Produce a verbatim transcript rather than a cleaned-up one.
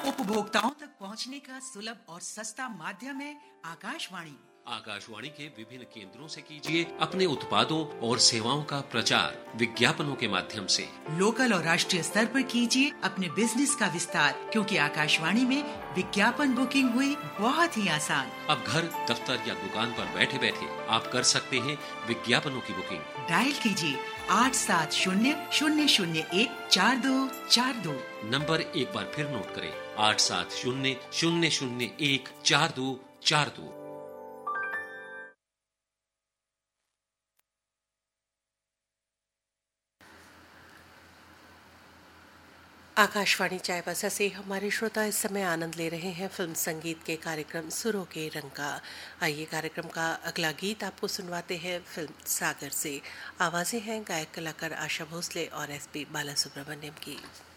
उपभोक्ताओं तक पहुंचने का सुलभ और सस्ता माध्यम है आकाशवाणी। आकाशवाणी के विभिन्न केंद्रों से कीजिए अपने उत्पादों और सेवाओं का प्रचार विज्ञापनों के माध्यम से। लोकल और राष्ट्रीय स्तर पर कीजिए अपने बिजनेस का विस्तार, क्योंकि आकाशवाणी में विज्ञापन बुकिंग हुई बहुत ही आसान। अब घर, दफ्तर या दुकान पर बैठे बैठे आप कर सकते हैं विज्ञापनों की बुकिंग। डायल कीजिए आठ सात शून्य शून्य शून्य एक चार दो चार दो। नंबर एक बार फिर नोट करें, आठ सात शून्य शून्य शून्य एक चार दो चार दो। आकाशवाणी चायबासा से हमारे श्रोता इस समय आनंद ले रहे हैं फिल्म संगीत के कार्यक्रम सुरों के रंग का। आइए कार्यक्रम का अगला गीत आपको सुनवाते हैं फिल्म सागर से। आवाजें हैं गायक कलाकार आशा भोसले और एस पी बालासुब्रमण्यम की।